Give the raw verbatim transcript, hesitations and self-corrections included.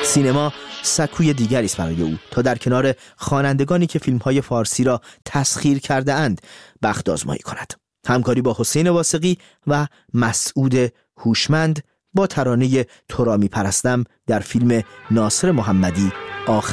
سینما سکوی دیگری است برای او تا در کنار خوانندگانی که فیلم‌های فارسی را تسخیر کرده اند بخت آزمایی کند. همکاری با حسین واثقی و مسعود هوشمند با ترانه تو را می‌پرستم در فیلم ناصر محمدی آخر